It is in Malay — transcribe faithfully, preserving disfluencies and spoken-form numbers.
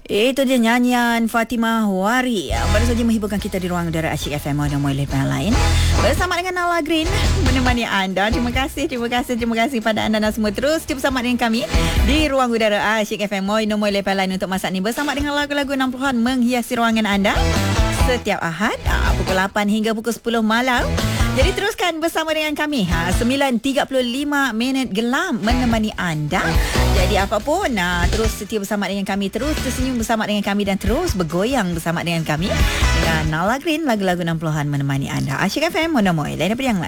Itu dia nyanyian Fatimah Wari. Baru saja menghiburkan kita di ruang udara Asyik F M dan mulai yang lain. Bersama dengan Nala Green menemani anda. Terima kasih, terima kasih, terima kasih pada anda dan semua terus bersama dengan kami di ruang udara Asyik F M dan mulai yang lain untuk masa ini bersama dengan lagu-lagu enam puluhan menghiasi ruangan anda setiap Ahad pukul lapan hingga pukul sepuluh malam. Jadi teruskan bersama dengan kami. Ha, sembilan tiga puluh lima minit gelam menemani anda. Jadi apapun, ha, terus setia bersama dengan kami. Terus tersenyum bersama dengan kami. Dan terus bergoyang bersama dengan kami. Dengan Nala Green, lagu-lagu enam puluhan menemani anda. Asyik F M, monomoy. Lain daripada yang lain.